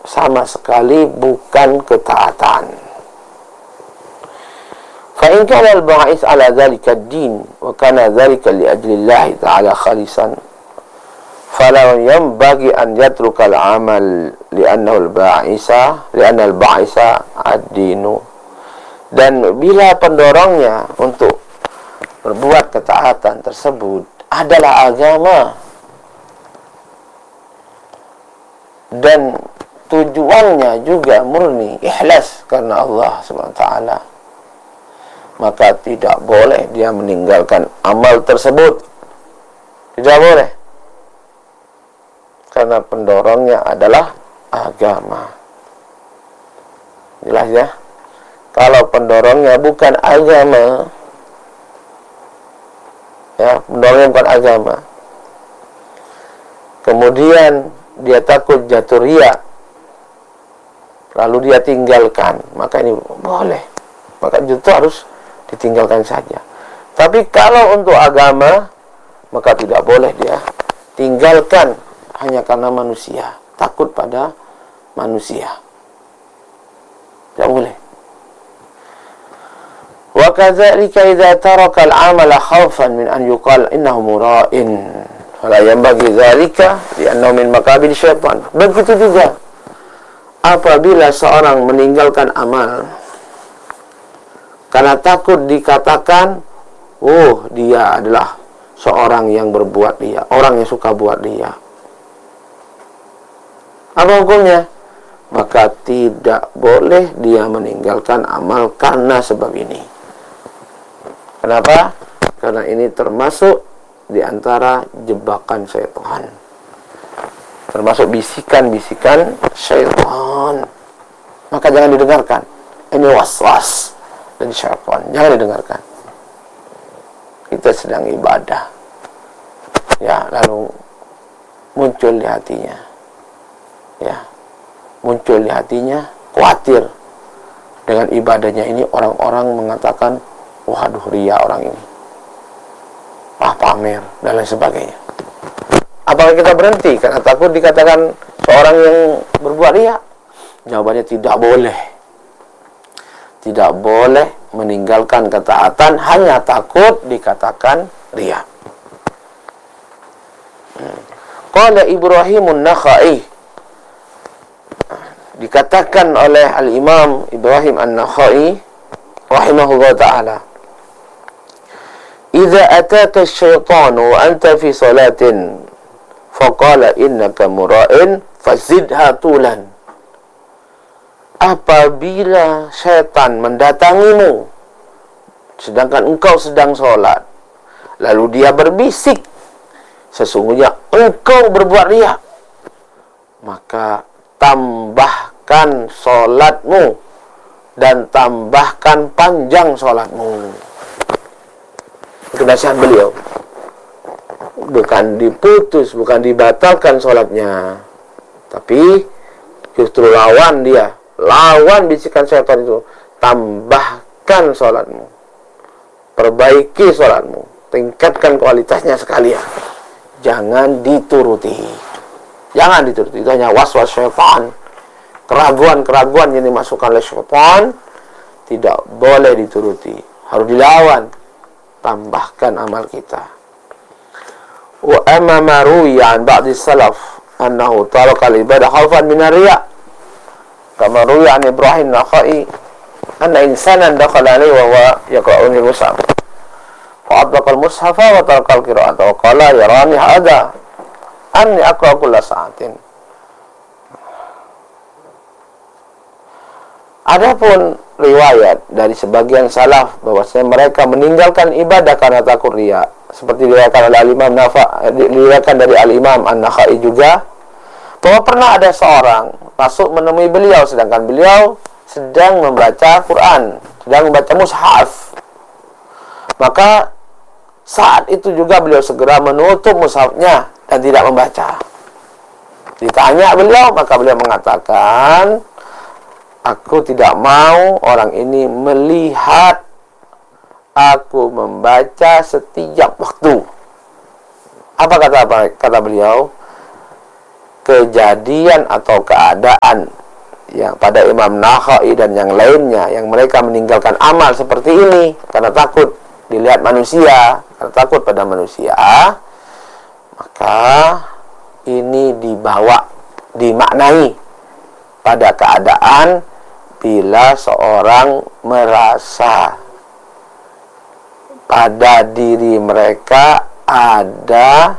sama sekali bukan ketaatan. Fa in kana al-ba'is ala dhalika ad-din wa kana dhalika li ajli Allah ta'ala khalisan fala yanbaghi an yatruka al-amal li'annahu al-ba'isa ad-dinu. Dan bila pendorongnya untuk berbuat ketaatan tersebut adalah agama dan tujuannya juga murni ikhlas karena Allah Subhanahu wa taala, maka tidak boleh dia meninggalkan amal tersebut. Tidak boleh. Karena pendorongnya adalah agama. Jelas ya? Kalau pendorongnya bukan agama, ya, pendorongnya bukan agama, kemudian dia takut jatuh riya, lalu dia tinggalkan, maka ini boleh, maka justru harus ditinggalkan saja. Tapi kalau untuk agama, maka tidak boleh dia tinggalkan hanya karena manusia, takut pada manusia. Tidak boleh. Wa kadzalika idza taraka al-amala khaufan min an yuqal innahu mura'in fala yanbaghi dzalika li'annahu min makabil syaitan. Begitu juga apabila seorang meninggalkan amal karena takut dikatakan, oh, dia adalah seorang yang berbuat riya, orang yang suka buat riya. Apa hukumnya? Maka tidak boleh dia meninggalkan amal karena sebab ini. Kenapa? Karena ini termasuk di antara jebakan syaitan. Termasuk bisikan-bisikan syaitan. Maka jangan didengarkan. Ini waswas dari syaitan. Jangan didengarkan. Kita sedang ibadah. Ya, lalu muncul di hatinya. Ya, muncul di hatinya khawatir dengan ibadahnya ini orang-orang mengatakan, waduh, riya orang ini, pamer dan lain sebagainya. Apakah kita berhenti karena takut dikatakan seorang yang berbuat riya? Jawabannya tidak boleh. Tidak boleh meninggalkan ketaatan hanya takut dikatakan riya. Qala Ibrahimun Nakhai, dikatakan oleh Al-Imam Ibrahim An-Nakhai rahimahullah ta'ala, idza ataka asy-syaitanu wa anta fi salatin faqala innaka mura'in fazidha tulan. Apabila syaitan mendatangimu sedangkan engkau sedang sholat, lalu dia berbisik, sesungguhnya engkau berbuat riya, maka tambahkan sholatmu dan tambahkan panjang sholatmu. Itu nasihat beliau. Bukan diputus, bukan dibatalkan sholatnya, tapi justru lawan dia, lawan bisikan syaitan itu. Tambahkan sholatmu, perbaiki sholatmu, tingkatkan kualitasnya sekalian. Jangan dituruti. Jangan dituruti. Itu hanya waswas syaitan, keraguan-keraguan yang dimasukkan oleh syaitan. Tidak boleh dituruti, harus dilawan. Tambahkan amal kita. Wa amma ma ruwiya an ba'd salaf annahu taraka al-ibadah khaufan min ar-riya, kama ruwiya an Ibrahim Nakhai anna insanan dakhala alayhi wa huwa yaqra'u al-mushaf fa adlaqa al-mushafa wa taraka al-qira'ata wa qala yarani hadha anni aqra'u kulla sa'atin. Adapun riwayat dari sebagian salaf bahwasanya mereka meninggalkan ibadah karena takut riya, seperti diriwayatkan oleh Al-Imam diriwayatkan dari Al-Imam An-Nakhai juga, bahwa pernah ada seorang masuk menemui beliau sedangkan beliau sedang membaca Quran, sedang membaca mushaf. Maka saat itu juga beliau segera menutup mushafnya dan tidak membaca. Ditanya beliau, maka beliau mengatakan, aku tidak mau orang ini melihat aku membaca setiap waktu. Apa kata beliau? kejadian atau keadaan yang pada Imam Nakhai dan yang lainnya yang mereka meninggalkan amal seperti ini karena takut dilihat manusia, karena takut pada manusia, maka ini dimaknai pada keadaan bila seorang merasa pada diri mereka ada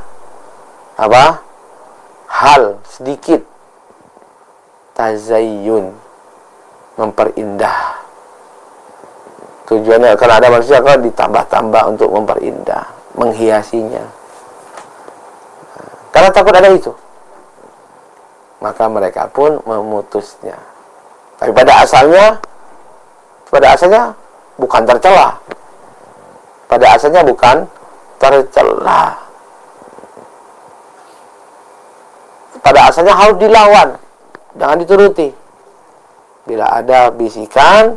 hal sedikit tazayyun, memperindah. Tujuannya karena ada manusia kan ditambah-tambah untuk memperindah, menghiasinya. Karena takut ada itu, maka mereka pun memutusnya. Tapi pada asalnya bukan tercela. Pada asalnya bukan tercela. Pada asalnya harus dilawan, jangan dituruti. Bila ada bisikan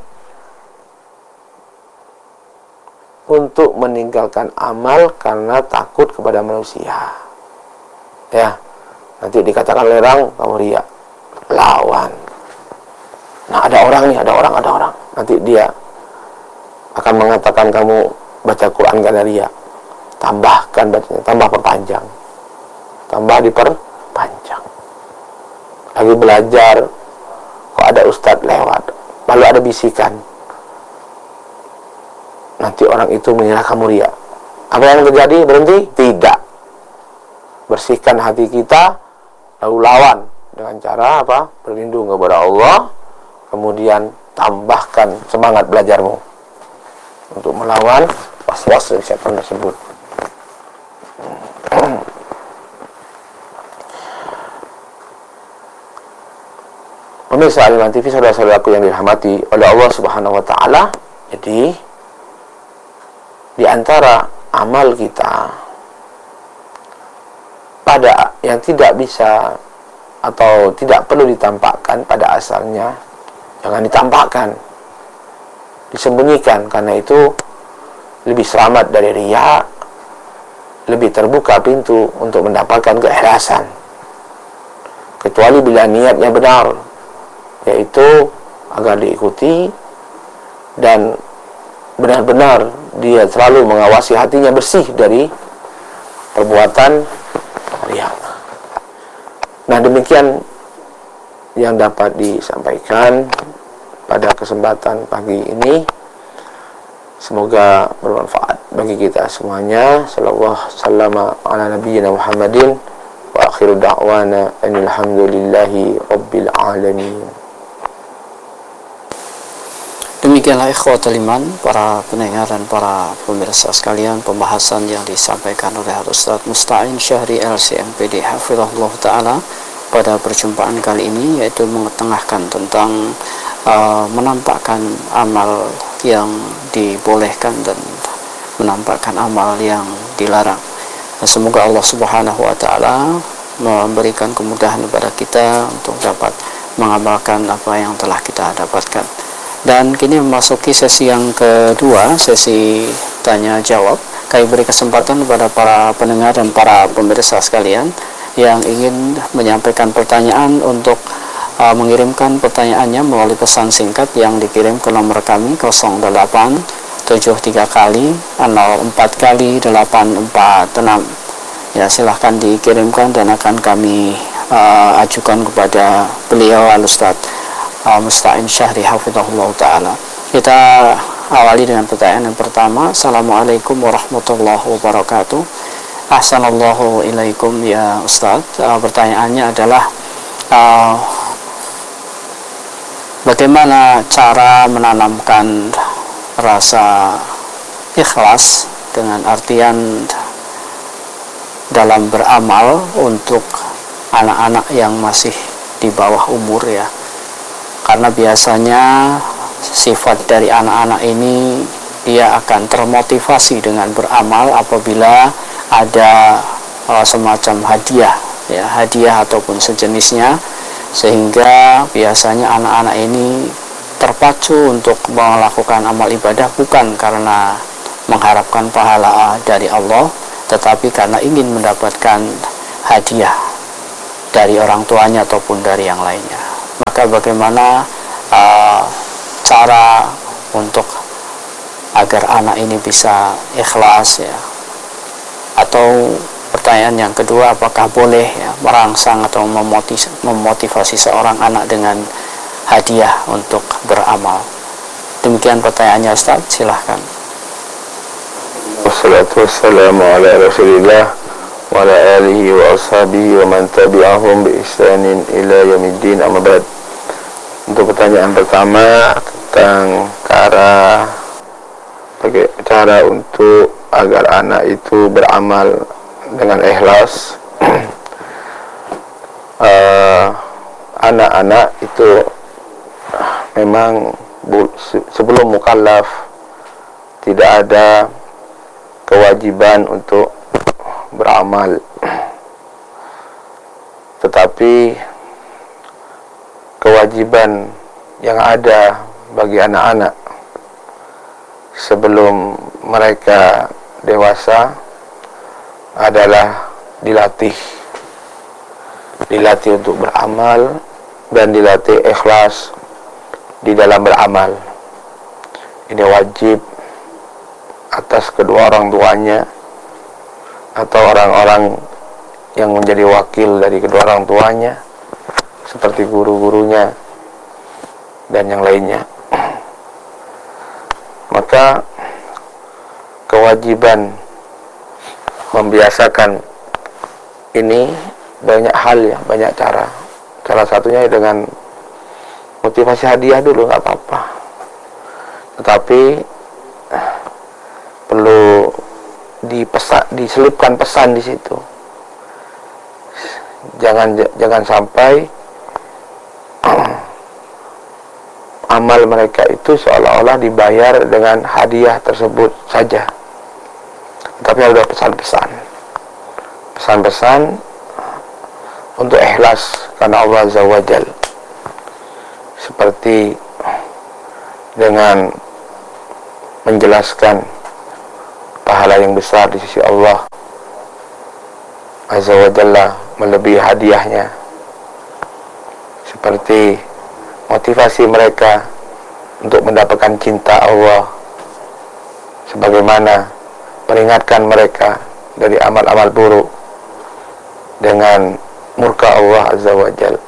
untuk meninggalkan amal karena takut kepada manusia, ya, nanti dikatakan oleh orang, kamu riya, lawan. Nah, ada orang, nanti dia akan mengatakan kamu baca Quran karena riya, tambahkan bacanya, tambah perpanjang, tambah diperpanjang. Lagi belajar, kok ada ustadz lewat, lalu ada bisikan, nanti orang itu mengira kamu riya. Apa yang terjadi? Berhenti? Tidak. Bersihkan hati kita, lalu lawan dengan cara apa? Berlindung kepada Allah, kemudian tambahkan semangat belajarmu untuk melawan was-was dari setan tersebut. Pemirsa Al-Iman TV, saudara-saudaraku yang dirahmati oleh Allah Subhanahu wa taala, jadi di antara amal kita pada yang tidak bisa atau tidak perlu ditampakkan pada asalnya, jangan ditampakkan, disembunyikan, karena itu lebih selamat dari riya, lebih terbuka pintu untuk mendapatkan keikhlasan. Kecuali bila niatnya benar, yaitu agar diikuti dan benar-benar dia selalu mengawasi hatinya bersih dari perbuatan riya. Nah, demikian yang dapat disampaikan pada kesempatan pagi ini. Semoga bermanfaat bagi kita semuanya. Sallallahu sallama ala nabiyyina Muhammadin wa akhiru da'wana alhamdulillahi rabbil alamin. Demikianlah ikhwatul iman, para pendengar dan para pemirsa sekalian, pembahasan yang disampaikan oleh Ustaz Musta'in Syahri LCMPD Hafizahullah Ta'ala pada perjumpaan kali ini, yaitu mengetengahkan tentang menampakkan amal yang dibolehkan dan menampakkan amal yang dilarang. Dan semoga Allah Subhanahu wa taala memberikan kemudahan kepada kita untuk dapat mengamalkan apa yang telah kita dapatkan. Dan kini memasuki sesi yang kedua, sesi tanya jawab. Kami beri kesempatan kepada para pendengar dan para pemirsa sekalian yang ingin menyampaikan pertanyaan untuk mengirimkan pertanyaannya melalui pesan singkat yang dikirim ke nomor kami 0873 kali 04 kali 846. Ya, silahkan dikirimkan dan akan kami ajukan kepada beliau Al-Ustaz Musta'in Syahri Hafizahullah Ta'ala. Kita awali dengan pertanyaan yang pertama. Assalamualaikum warahmatullahi wabarakatuh. Ahsanallahu ilaikum ya Ustaz. Pertanyaannya adalah bagaimana cara menanamkan rasa ikhlas, dengan artian dalam beramal untuk anak-anak yang masih di bawah umur, ya. Karena biasanya sifat dari anak-anak ini, dia akan termotivasi dengan beramal apabila ada semacam hadiah, ya, hadiah ataupun sejenisnya, sehingga biasanya anak-anak ini terpacu untuk melakukan amal ibadah bukan karena mengharapkan pahala dari Allah, tetapi karena ingin mendapatkan hadiah dari orang tuanya ataupun dari yang lainnya. Maka bagaimana cara untuk agar anak ini bisa ikhlas ya? Atau pertanyaan yang kedua, apakah boleh ya merangsang atau memotivasi seorang anak dengan hadiah untuk beramal? Demikian pertanyaannya, Ustaz, silahkan. Wassalatu wassalamu ala Rasulillah wa ala alihi wa ashabihi wa man tabi'ahum bi ihsanin ila yaumiddin, amma ba'd. Untuk pertanyaan pertama tentang cara untuk agar anak itu beramal dengan ikhlas. Anak-anak itu memang sebelum mukallaf tidak ada kewajiban untuk beramal, tetapi kewajiban yang ada bagi anak-anak sebelum mereka dewasa adalah dilatih untuk beramal dan dilatih ikhlas di dalam beramal. Ini wajib atas kedua orang tuanya atau orang-orang yang menjadi wakil dari kedua orang tuanya, seperti guru-gurunya dan yang lainnya. Maka kewajiban membiasakan ini banyak hal ya, banyak cara. Salah satunya dengan motivasi hadiah dulu, nggak apa-apa. Tetapi perlu diselipkan pesan di situ. Jangan sampai amal mereka itu seolah-olah dibayar dengan hadiah tersebut saja. Tapi ada pesan-pesan untuk ikhlas karena Allah Azza wa Jal, seperti dengan menjelaskan pahala yang besar di sisi Allah Azza wa Jalla melebihi hadiahnya, seperti motivasi mereka untuk mendapatkan cinta Allah, sebagaimana peringatkan mereka dari amal-amal buruk dengan murka Allah Azza wa Jalla.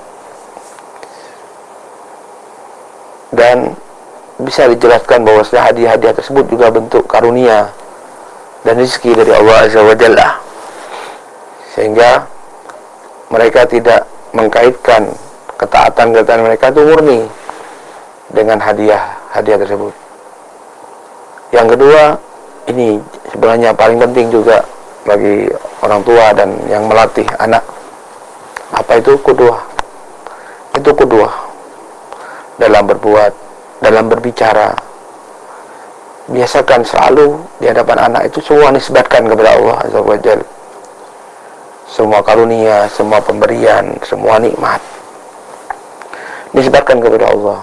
Dan bisa dijelaskan bahwasanya hadiah-hadiah tersebut juga bentuk karunia dan rezeki dari Allah Azza wa Jalla, sehingga mereka tidak mengkaitkan ketaatan mereka itu murni dengan hadiah tersebut. Yang kedua, ini sebenarnya paling penting juga bagi orang tua dan yang melatih anak. Apa itu? Qudwah. Itu qudwah dalam berbuat, dalam berbicara. Biasakan selalu di hadapan anak itu semua nisbatkan kepada Allah Azza wa Jalla. Semua karunia, semua pemberian, semua nikmat nisbatkan kepada Allah.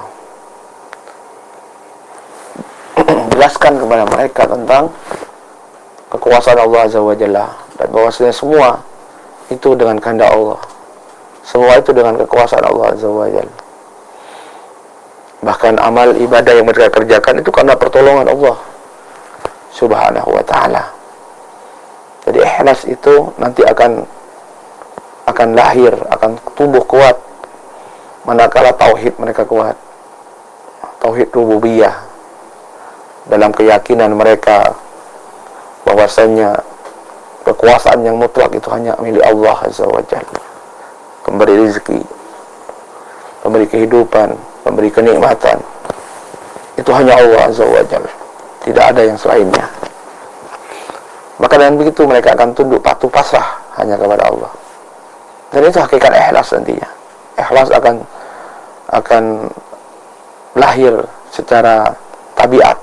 Jelaskan kepada mereka tentang kekuasaan Allah Azza wa Jalla, dan bahwasanya semua itu dengan kehendak Allah. Semua itu dengan kekuasaan Allah Azza wa Jalla. Bahkan amal ibadah yang mereka kerjakan itu karena pertolongan Allah Subhanahu wa ta'ala. Jadi ikhlas itu nanti akan lahir, akan tumbuh kuat manakala tauhid mereka kuat. Tauhid rububiyah, dalam keyakinan mereka bahwasanya kekuasaan yang mutlak itu hanya milik Allah Azza wa Jalla. Pemberi rezeki, pemberi kehidupan, pemberi kenikmatan, itu hanya Allah Azza wa Jalla, tidak ada yang selainnya. Maka dengan begitu mereka akan tunduk patuh pasrah hanya kepada Allah. Dan itu hakikat ikhlas nantinya. Ikhlas akan lahir secara tabiat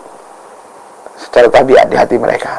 di hati mereka.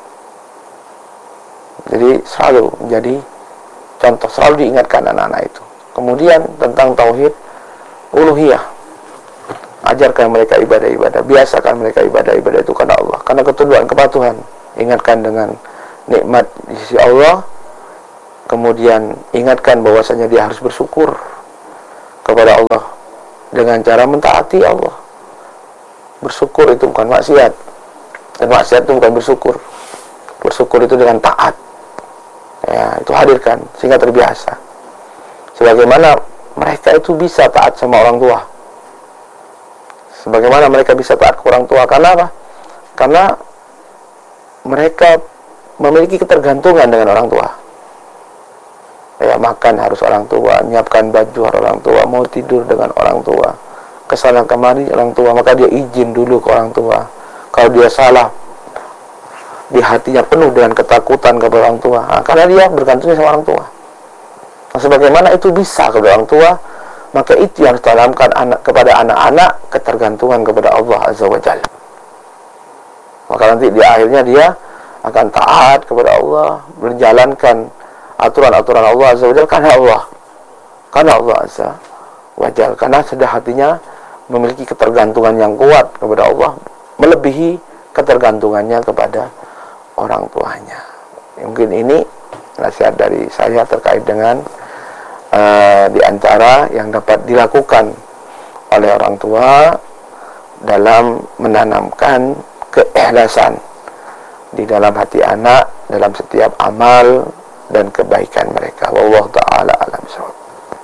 Jadi selalu menjadi contoh, selalu diingatkan anak-anak itu. Kemudian tentang tauhid uluhiyah, ajarkan mereka ibadah-ibadah, biasakan mereka ibadah-ibadah itu karena Allah, karena ketundukan, kepatuhan. Ingatkan dengan nikmat di sisi Allah, kemudian ingatkan bahwasanya dia harus bersyukur kepada Allah dengan cara mentaati Allah. Bersyukur itu bukan maksiat, dan maksiat itu bukan bersyukur. Bersyukur itu dengan taat. Ya, itu hadirkan sehingga terbiasa. Sebagaimana mereka itu bisa taat sama orang tua. Sebagaimana mereka bisa taat ke orang tua. Karena apa? Karena mereka memiliki ketergantungan dengan orang tua. Ya, makan harus orang tua, menyiapkan baju harus orang tua, mau tidur dengan orang tua, kesana kemari orang tua, maka dia izin dulu ke orang tua. Kalau dia salah, di hatinya penuh dengan ketakutan kepada orang tua, karena dia bergantungnya sama orang tua. Nah, sebagaimana itu bisa kepada orang tua, maka itu yang harus ditanamkan kepada anak-anak, ketergantungan kepada Allah Azza wa Jalla. Maka nanti di akhirnya dia akan taat kepada Allah, menjalankan aturan-aturan Allah Azza wa Jalla karena Allah Azza wa Jalla, karena sudah hatinya memiliki ketergantungan yang kuat kepada Allah, melebihi ketergantungannya kepada orang tuanya. Mungkin ini nasihat dari saya terkait dengan di antara yang dapat dilakukan oleh orang tua dalam menanamkan keikhlasan di dalam hati anak dalam setiap amal dan kebaikan mereka. Wallahu ta'ala a'lam bishawab.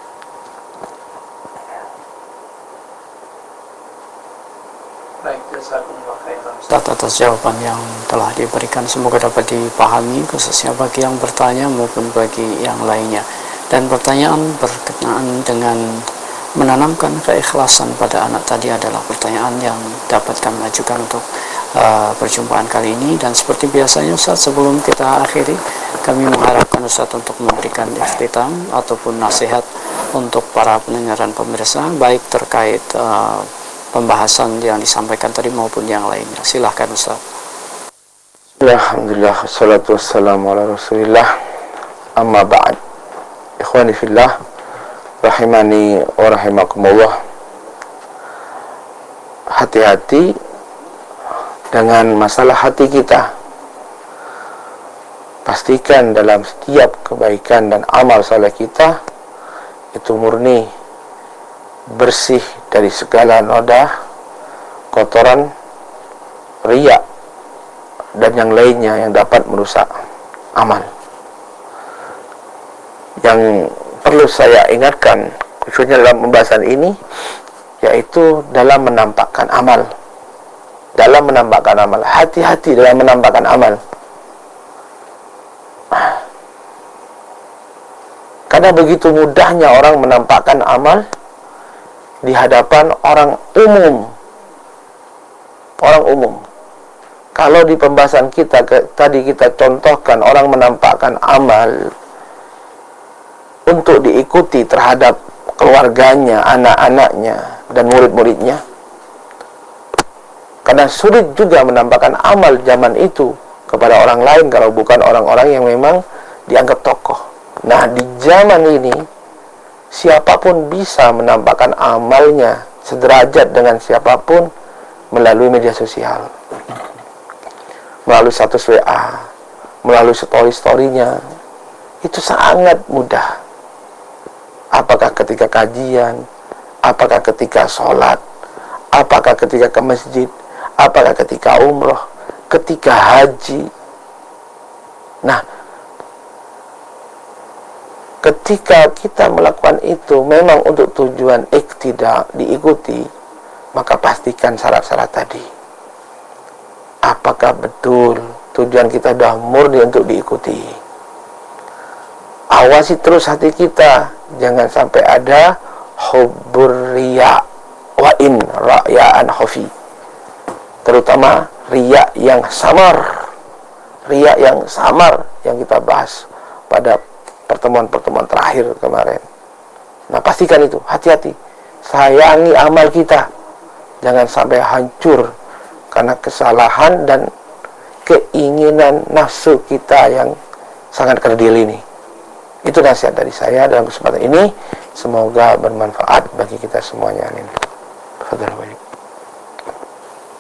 Baik, jazakumullah khairan Ustaz atas jawaban yang telah diberikan. Semoga dapat dipahami khususnya bagi yang bertanya maupun bagi yang lainnya. Dan pertanyaan berkenaan dengan menanamkan keikhlasan pada anak tadi adalah pertanyaan yang dapat kami ajukan untuk perjumpaan kali ini. Dan seperti biasanya Ustaz, sebelum kita akhiri, kami mengharapkan Ustaz untuk memberikan ikhtitam ataupun nasihat untuk para pendengar dan pemirsa, baik terkait pembahasan yang disampaikan tadi maupun yang lainnya. Silahkan Ustaz. Alhamdulillah, wassalatu wassalamu ala rasulillah, amma ba'd. Ikhwani fillah, rahimani wa rahimakumullah. Hati-hati dengan masalah hati kita. Pastikan dalam setiap kebaikan dan amal saleh kita itu murni, bersih dari segala noda, kotoran, riya, dan yang lainnya yang dapat merusak amal. Yang perlu saya ingatkan khususnya dalam pembahasan ini, yaitu dalam menampakkan amal. Dalam menampakkan amal, hati-hati dalam menampakkan amal. Karena begitu mudahnya orang menampakkan amal di hadapan orang umum. Orang umum. Kalau di pembahasan kita tadi kita contohkan orang menampakkan amal untuk diikuti terhadap keluarganya, anak-anaknya, dan murid-muridnya. Karena sulit juga menampakkan amal zaman itu kepada orang lain kalau bukan orang-orang yang memang dianggap tokoh. Nah, di zaman ini siapapun bisa menampakkan amalnya sederajat dengan siapapun melalui media sosial, melalui status WA, melalui story-storynya. Itu sangat mudah. Apakah ketika kajian, apakah ketika sholat, apakah ketika ke masjid, apakah ketika umroh, ketika haji. Nah, ketika kita melakukan itu memang untuk tujuan iktidak, diikuti, maka pastikan syarat-syarat tadi. Apakah betul tujuan kita sudah murni untuk diikuti? Awasi terus hati kita, jangan sampai ada hubbur riya wa in ra'yaan khafi. Terutama riya yang samar. Riya yang samar yang kita bahas pada pertemuan-pertemuan terakhir kemarin. Nah, pastikan itu, hati-hati. Sayangi amal kita. Jangan sampai hancur karena kesalahan dan keinginan nafsu kita yang sangat kerdil ini. Itu nasihat dari saya dalam kesempatan ini. Semoga bermanfaat bagi kita semuanya. Amin.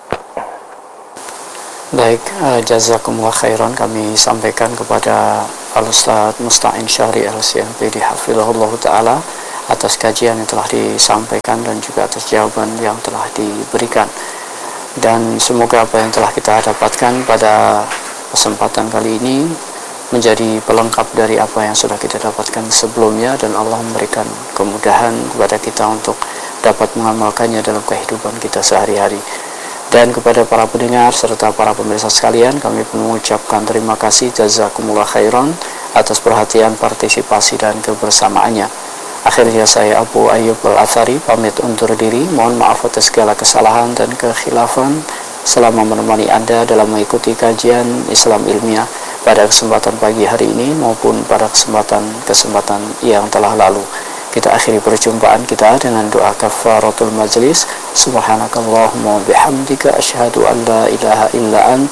Baik, jazakumullah khairan kami sampaikan kepada Al-Ustadz Musta'in Syahri LCMPD hafizahullah ta'ala atas kajian yang telah disampaikan dan juga atas jawaban yang telah diberikan. Dan semoga apa yang telah kita dapatkan pada kesempatan kali ini menjadi pelengkap dari apa yang sudah kita dapatkan sebelumnya, dan Allah memberikan kemudahan kepada kita untuk dapat mengamalkannya dalam kehidupan kita sehari-hari. Dan kepada para pendengar serta para pemirsa sekalian, kami mengucapkan terima kasih jazakumullah khairan atas perhatian, partisipasi dan kebersamaannya. Akhirnya saya Abu Ayyub Al-Athari pamit undur diri. Mohon maaf atas segala kesalahan dan kekhilafan selama menemani Anda dalam mengikuti kajian Islam ilmiah pada kesempatan pagi hari ini maupun pada kesempatan yang telah lalu. Kita akhiri perjumpaan kita dengan doa kafaratul majlis. Subhanakallahumma bihamdika asyhadu an la ilaha illa ant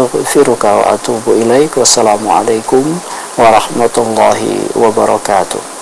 astaghfiruka wa atubu ilaik. Wassalamualaikum warahmatullahi wabarakatuh.